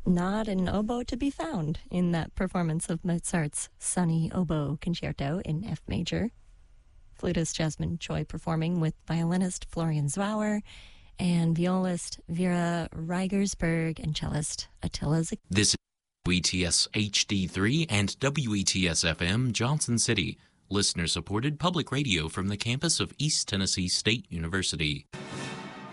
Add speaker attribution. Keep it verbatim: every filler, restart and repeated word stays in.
Speaker 1: not an oboe to be found in that performance of Mozart's Sonny Oboe Concerto in F major. Flutist Jasmine Choi performing with violinist Florian Zwauer and violist Vera Reigersberg and cellist Attila Zik.
Speaker 2: This is W E T S H D three and W E T S F M Johnson City, listener-supported public radio from the campus of East Tennessee State University.